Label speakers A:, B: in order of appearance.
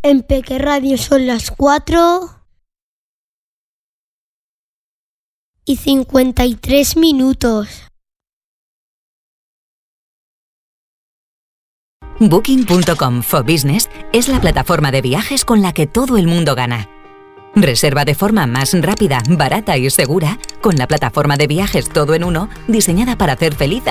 A: En Peque Radio son las 4:53.
B: Booking.com for Business es la plataforma de viajes con la que todo el mundo gana. Reserva de forma más rápida, barata y segura con la plataforma de viajes todo en uno, diseñada para hacer feliz